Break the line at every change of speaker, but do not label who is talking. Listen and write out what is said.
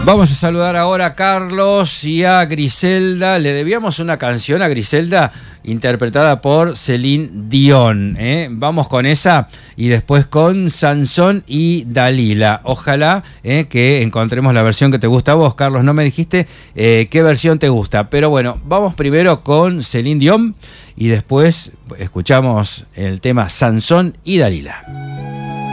Vamos a saludar ahora a Carlos y a Griselda. Le debíamos una canción a Griselda interpretada por Celine Dion. Vamos con esa y después con Sansón y Dalila. Ojalá que encontremos la versión que te gusta a vos, Carlos. No me dijiste qué versión te gusta, pero bueno, vamos primero con Celine Dion y después escuchamos el tema Sansón y Dalila.